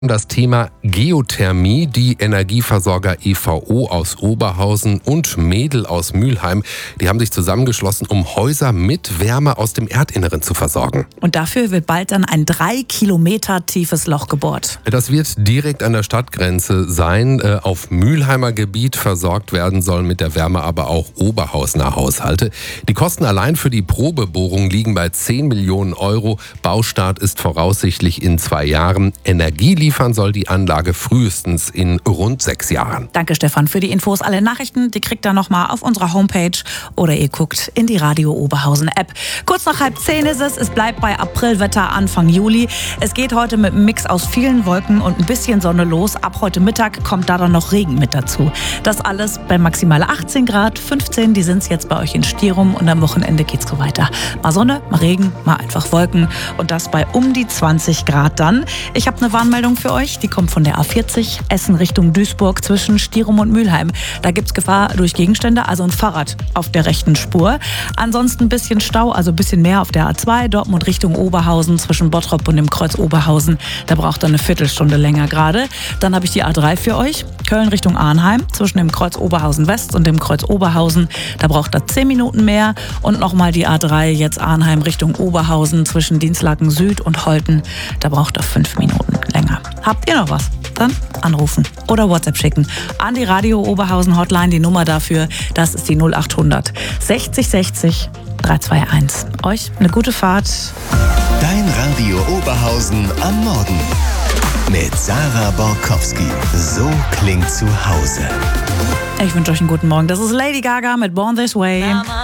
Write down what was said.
Das Thema Geothermie. Die Energieversorger EVO aus Oberhausen und Mädel aus Mülheim, die haben sich zusammengeschlossen, um Häuser mit Wärme aus dem Erdinneren zu versorgen. Und dafür wird bald dann ein 3 Kilometer tiefes Loch gebohrt. Das wird direkt an der Stadtgrenze sein. Auf Mülheimer Gebiet versorgt werden sollen mit der Wärme aber auch Oberhausener Haushalte. Die Kosten allein für die Probebohrung liegen bei 10 Millionen Euro. Baustart ist voraussichtlich in 2 Jahren. Energie liefern soll die Anlage frühestens in rund 6 Jahren. Danke, Stefan, für die Infos. Alle Nachrichten, die kriegt ihr nochmal auf unserer Homepage oder ihr guckt in die Radio Oberhausen App. Kurz nach 9:30 ist es. Es bleibt bei Aprilwetter Anfang Juli. Es geht heute mit einem Mix aus vielen Wolken und ein bisschen Sonne los. Ab heute Mittag kommt da dann noch Regen mit dazu. Das alles bei maximal 18 Grad, 15, die sind es jetzt bei euch in Stierum und am Wochenende geht's so weiter. Mal Sonne, mal Regen, mal einfach Wolken und das bei um die 20 Grad dann. Ich habe eine Warnmeldung für euch, die kommt von der A40, Essen Richtung Duisburg zwischen Stierum und Mülheim. Da gibt's Gefahr durch Gegenstände, also ein Fahrrad auf der rechten Spur. Ansonsten ein bisschen Stau, also ein bisschen mehr auf der A2, Dortmund Richtung Oberhausen zwischen Bottrop und dem Kreuz Oberhausen. Da braucht ihr eine Viertelstunde länger gerade. Dann habe ich die A3 für euch, Köln Richtung Arnheim zwischen dem Kreuz Oberhausen West und dem Kreuz Oberhausen. Da braucht ihr 10 Minuten mehr. Und nochmal die A3 jetzt Arnheim Richtung Oberhausen zwischen Dinslaken Süd und Holten. Da braucht ihr 5 Minuten länger. Habt ihr noch was? Dann anrufen oder WhatsApp schicken an die Radio Oberhausen Hotline. Die Nummer dafür, das ist die 0800 60 60 321. Euch eine gute Fahrt. Dein Radio Oberhausen am Morgen. Mit Sarah Borkowski. So klingt zu Hause. Ich wünsche euch einen guten Morgen. Das ist Lady Gaga mit Born This Way.